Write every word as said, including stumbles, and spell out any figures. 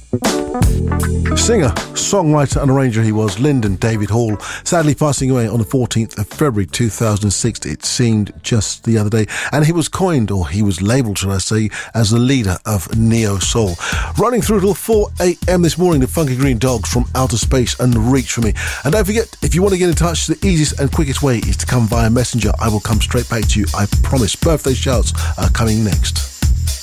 Singer, songwriter and arranger he was, Lyndon David Hall, sadly passing away on the fourteenth of February two thousand six. It seemed just the other day. And he was coined, or he was labelled, should I say, as the leader of neo-soul. Running through till four a.m. this morning, the Funky Green Dogs from Outer Space and Reach For Me. And don't forget, if you want to get in touch, the easiest and quickest way is to come via Messenger. I will come straight back to you, I promise. Birthday shouts are coming next.